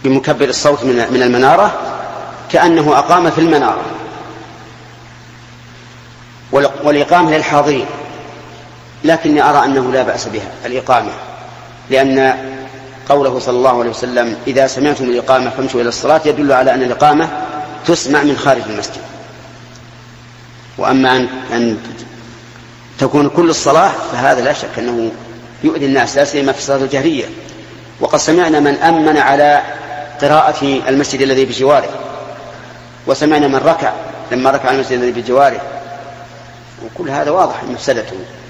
بمكبر الصوت من المنارة كأنه أقام في المنارة. والإقامة للحاضرين، لكني أرى أنه لا بأس بها الإقامة، لأن قوله صلى الله عليه وسلم إذا سمعتم الإقامة فامشوا إلى الصلاة يدل على أن الإقامة تسمع من خارج المسجد. وأما أن تكون كل الصلاة فهذا لا شك أنه يؤذي الناس، لا سيما في الصلاة الجهرية. وقد سمعنا من أمن على قراءة المسجد الذي بجواره، وسمعنا من ركع لما ركع المسجد الذي بجواره، وكل هذا واضح مفسدته.